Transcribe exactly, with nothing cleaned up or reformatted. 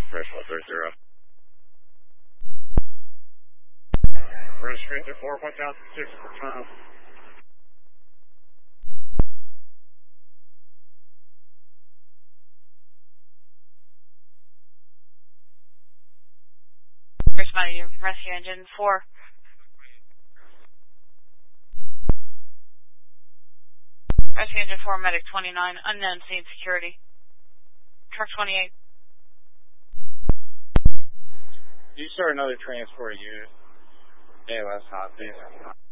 Fresh one thirty. British Ranger four, one thousand six, confirm. Responding to rescue engine four. Rescue engine four, medic twenty-nine, unknown scene security. Truck twenty-eight. You start another transport unit. A L S hot, please.